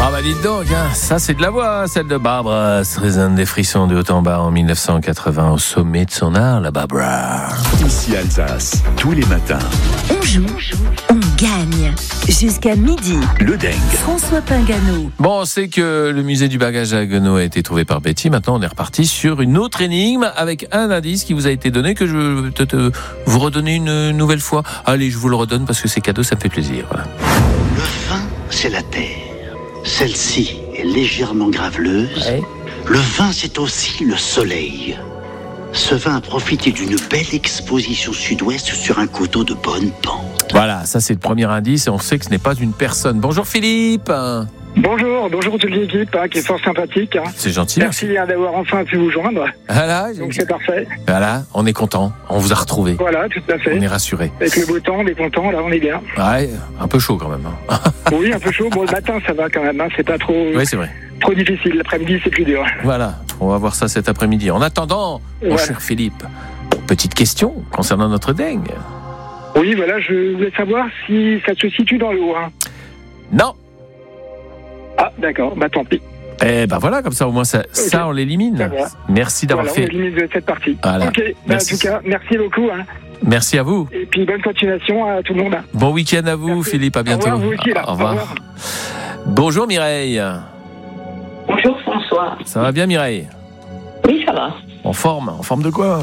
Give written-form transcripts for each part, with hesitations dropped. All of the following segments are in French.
Ah bah dites donc, hein, ça c'est de la voix, celle de Barbara Streisand, des frissons de haut en bas en 1980 au sommet de son art, la Barbara. Ici Alsace, tous les matins. On joue, on gagne. Jusqu'à midi. Le Deng. François Pingano. Bon, on sait que le musée du bagage à Haguenau a été trouvé par Betty. Maintenant, on est reparti sur une autre énigme avec un indice qui vous a été donné que je vais peut-être vous redonner une nouvelle fois. Allez, je vous le redonne parce que c'est cadeau, ça me fait plaisir. Voilà. Le vin, c'est la terre. Celle-ci est légèrement graveleuse. Ouais. Le vin, c'est aussi le soleil. Ce vin a profité d'une belle exposition sud-ouest sur un coteau de bonne pente. Voilà, ça c'est le premier indice et on sait que ce n'est pas une personne. Bonjour Philippe. Bonjour toute l'équipe qui est fort sympathique. C'est gentil. Merci d'avoir enfin pu vous joindre. Voilà, Donc c'est parfait. voilà, on est content, on vous a retrouvé. Voilà, tout à fait. On est rassuré. Avec le beau temps, on est content, là on est bien. Ouais, un peu chaud quand même. Hein. Oui, un peu chaud. Bon, le matin ça va quand même, hein. C'est pas trop, Oui, c'est vrai. trop difficile. L'après-midi c'est plus dur. Voilà, on va voir ça cet après-midi. En attendant, mon Voilà. cher Philippe, petite question concernant notre dengue. Oui, voilà, je voulais savoir si ça se situe dans le Haut-Rhin. Non. Ah, d'accord, bah tant pis. Eh ben voilà, comme ça au moins ça on l'élimine. Ça va. Merci d'avoir Voilà, on fait. élimine de cette partie. Voilà. Ok, bah, en Merci. tout cas, merci beaucoup. Hein. Merci à vous. Et puis bonne continuation à tout le monde. Bon week-end à vous, Merci. Philippe. À bientôt. Au revoir, vous aussi, là. Au revoir. Au revoir. Bonjour Mireille. Bonjour François. Ça va bien Mireille? Oui, ça va. En forme de quoi?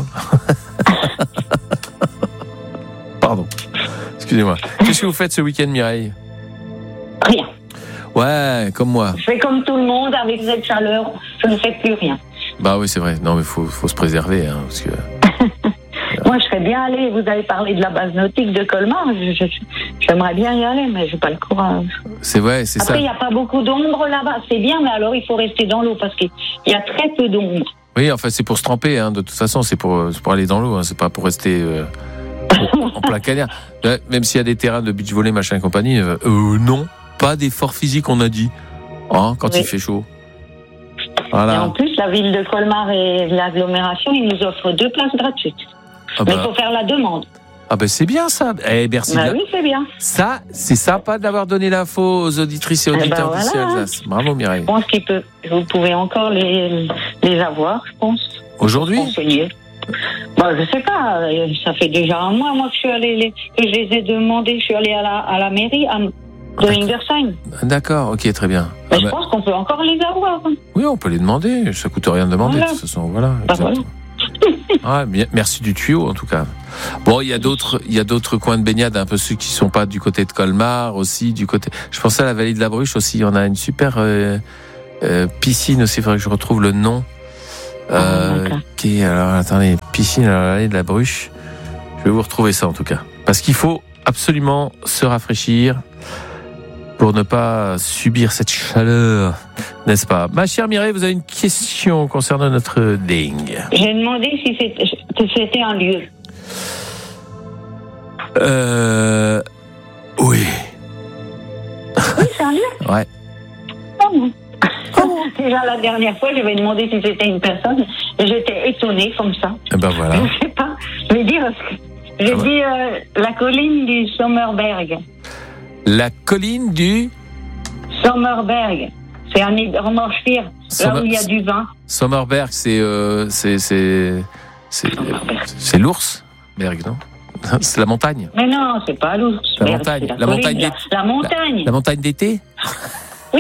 Pardon. Excusez-moi. Qu'est-ce que vous faites ce week-end, Mireille? Rien. Ouais, comme moi. Je fais comme tout le monde avec cette chaleur. Je ne fais plus rien. Bah oui, c'est vrai. Non, mais faut se préserver, hein, parce que. Moi, je serais bien allée. Vous avez parlé de la base nautique de Colmar. J'aimerais bien y aller, mais j'ai pas le courage. C'est vrai, c'est Après, ça. il n'y a pas beaucoup d'ombre là-bas. C'est bien, mais alors il faut rester dans l'eau parce qu'il y a très peu d'ombre. Oui, enfin, c'est pour se tremper, hein. De toute façon, c'est pour aller dans l'eau, hein. C'est pas pour rester en plein cagnard. Même s'il y a des terrains de beach volley, machin et compagnie, non, pas d'effort physique, on a dit. Hein, quand Oui. il fait chaud. Et Voilà. en plus, la ville de Colmar et l'agglomération, ils nous offrent 2 places gratuites. Ah Mais il bah, faut faire la demande. c'est bien ça. Eh, merci. Bah oui, c'est bien. Ça, c'est sympa d'avoir donné l'info aux auditrices et auditeurs ben d'ici voilà. Alsace. Bravo Mireille. Je pense vous pouvez encore les avoir, je pense. Aujourd'hui? Conseiller. Bah, je sais pas, ça fait déjà un mois, moi, que je suis allée, que je les ai demandés, je suis allée à la mairie, de Ingersheim. D'accord, ok, très bien. Mais je pense qu'on peut encore les avoir. Hein. Oui, on peut les demander. Ça coûte rien de demander. Voilà. De toute façon, voilà. Bah, exactement. Bien, merci du tuyau en tout cas. Bon, il y a d'autres coins de baignade, un peu ceux qui sont pas du côté de Colmar aussi, du côté. Je pensais à la vallée de la Bruche aussi. On a une super piscine aussi. Il faudrait que je retrouve le nom. D'accord. Qui est, alors attendez, piscine à la vallée de la Bruche. Je vais vous retrouver ça en tout cas, parce qu'il faut absolument se rafraîchir pour ne pas subir cette chaleur, n'est-ce pas? Ma chère Mireille, vous avez une question concernant notre dengue. J'ai demandé si c'était un lieu. Oui. Oui, c'est un lieu. Ouais. Déjà, la dernière fois, j'avais demandé si c'était une personne et j'étais étonnée comme ça. Eh ben voilà. Je sais pas. Je vais dire, j'ai dit la colline du Sommerberg. La colline du Sommerberg. C'est un Niedermorschwihr, là où il y a du vin. Sommerberg, c'est l'ours Berg, non? C'est la montagne. Mais non, c'est pas l'ours. La montagne. C'est La montagne colline, la montagne. La montagne d'été. Oui.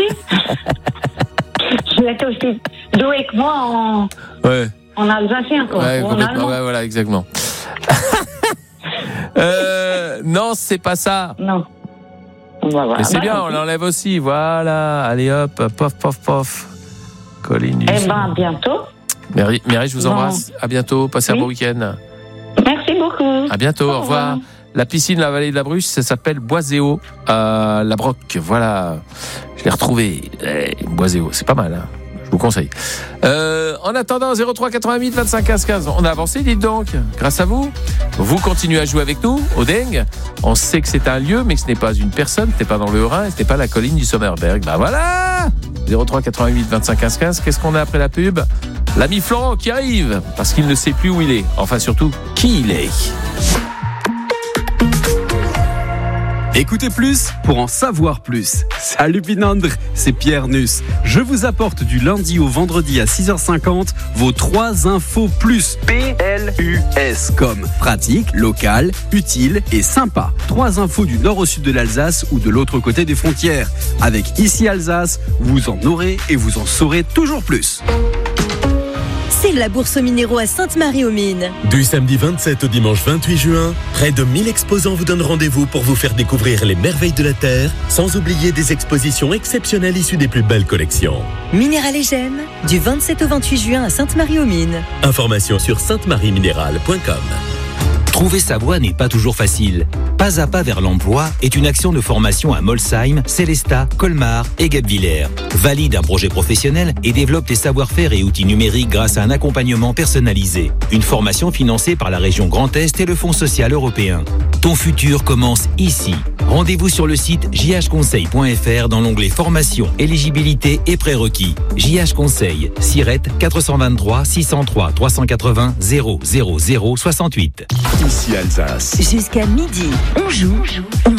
Je vais être aussi doué que moi Ouais. en alsacien, quoi. Ouais, Ou en complètement. allemand. Ouais, voilà, exactement. Non, c'est pas ça. Non. Voilà. Mais c'est Bah, bien, tant on pis. l'enlève aussi. Voilà. Allez hop, pof, pof, pof. Colline du Eh ben, bientôt. Mireille, je vous Non. embrasse. À bientôt. Passez un Oui. bon week-end. Merci beaucoup. À bientôt. Au revoir. La piscine, la vallée de la Bruche, ça s'appelle Boiséo, à La Broque. Voilà. Je l'ai retrouvé. Boiséo, c'est pas mal, hein. Je vous conseille. En attendant, 03 88 25 15 15. On a avancé, dites donc. Grâce à vous. Vous continuez à jouer avec nous, au dengue. On sait que c'est un lieu, mais que ce n'est pas une personne, ce n'est pas dans le Haut-Rhin, ce n'est pas la colline du Sommerberg. Ben voilà. 03 88 25 15 15. Qu'est-ce qu'on a après la pub? L'ami Florent qui arrive, parce qu'il ne sait plus où il est. Enfin, surtout, qui il est. Écoutez plus pour en savoir plus. Salut Pinandre, c'est Pierre Nuss. Je vous apporte du lundi au vendredi à 6h50 vos 3 infos plus. P-L-U-S comme pratique, local, utile et sympa. 3 infos du nord au sud de l'Alsace ou de l'autre côté des frontières. Avec Ici Alsace, vous en aurez et vous en saurez toujours plus. C'est la bourse aux minéraux à Sainte-Marie-aux-Mines. Du samedi 27 au dimanche 28 juin, près de 1000 exposants vous donnent rendez-vous pour vous faire découvrir les merveilles de la Terre, sans oublier des expositions exceptionnelles issues des plus belles collections. Minéral et Gemmes, du 27 au 28 juin à Sainte-Marie-aux-Mines. Information sur saintemarieminéral.com. Trouver sa voie n'est pas toujours facile. Pas à pas vers l'emploi est une action de formation à Molsheim, Célestat, Colmar et Guebwiller. Valide un projet professionnel et développe tes savoir-faire et outils numériques grâce à un accompagnement personnalisé. Une formation financée par la région Grand Est et le Fonds social européen. Ton futur commence ici. Rendez-vous sur le site jhconseil.fr dans l'onglet formation, éligibilité et prérequis. JH Conseil, Sirette 423 603 380 000 68. Ici Alsace. Jusqu'à midi, on joue.